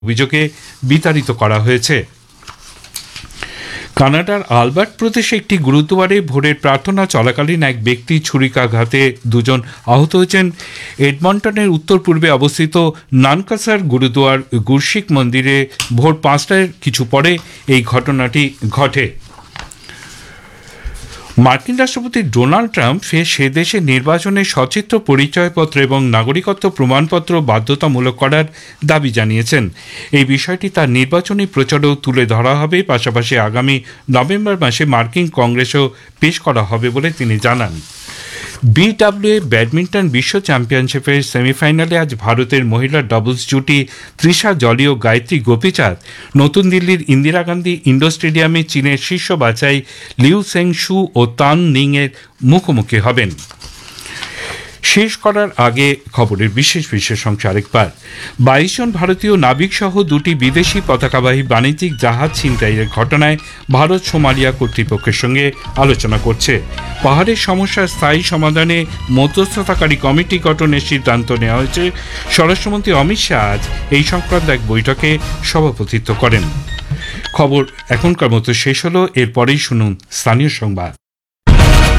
অভিযোগে বিতাড়িত করা হয়েছে। কানাডার আলবার্ট প্রদেশে একটি গুরুদ্বারে ভোরের প্রার্থনা চলাকালীন এক ব্যক্তি ছুরিকাঘাতে দুজন আহত হয়েছেন। এডমন্টনের উত্তর পূর্বে অবস্থিত নানকাসার গুরুদুয়ার গুরশিক মন্দিরে ভোর 5টার কিছু পরে এই ঘটনাটি ঘটে। মার্কিন রাষ্ট্রপতি ডোনাল্ড ট্রাম্প ফের সে দেশের নির্বাচনে সচিত্র পরিচয়পত্র এবং নাগরিকত্ব প্রমাণপত্র বাধ্যতামূলক করার দাবি জানিয়েছেন। এই বিষয়টি তার নির্বাচনী প্রচারেও তুলে ধরা হবে, পাশাপাশি আগামী নভেম্বর মাসে মার্কিন কংগ্রেসেও পেশ করা হবে বলে তিনি জানান। বিডব্লিউএ ব্যাডমিন্টন বিশ্ব চ্যাম্পিয়নশিপের সেমিফাইনালে আজ ভারতের মহিলা ডাবলস জুটি তৃষা জলি ও গায়ত্রী গোপীচাঁদ নতুন দিল্লির ইন্দিরা গান্ধী ইন্ডোর স্টেডিয়ামে চীনের শীর্ষ বাছাই লিউ সেং শু ও তান নিং এর মুখোমুখি হবেন। শেষ করার আগে খবরের বিশেষ অংশ আরেকবার। 22 জন ভারতীয় নাবিক সহ দুটি বিদেশি পতাকাবাহী বাণিজ্যিক জাহাজ ছিনতাইয়ের ঘটনায় ভারত সোমালিয়া কর্তৃপক্ষের সঙ্গে আলোচনা করছে। পাহাড়ের সমস্যার স্থায়ী সমাধানে মধ্যস্থতাকারী কমিটি গঠনের সিদ্ধান্ত নেওয়া হয়েছে। স্বরাষ্ট্রমন্ত্রী অমিত শাহ আজ এই সংক্রান্ত এক বৈঠকে সভাপতিত্ব করেন। খবর এখনকার মতো শেষ হলো, এরপরেই শুনুন স্থানীয় সংবাদ।